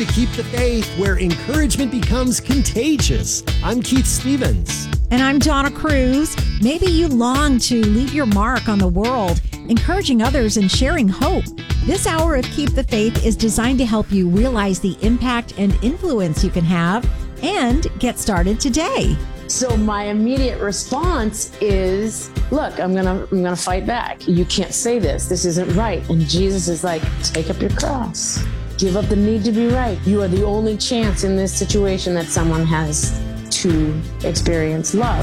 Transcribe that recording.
To Keep the Faith, where encouragement becomes contagious. I'm Keith Stevens. And I'm Donna Cruz. Maybe you long to leave your mark on the world, encouraging others and sharing hope. This hour of Keep the Faith is designed to help you realize the impact and influence you can have and get started today. So my immediate response is, look, I'm gonna fight back. You can't say this. This isn't right. And Jesus is like, take up your cross. Give up the need to be right. You are the only chance in this situation that someone has to experience love.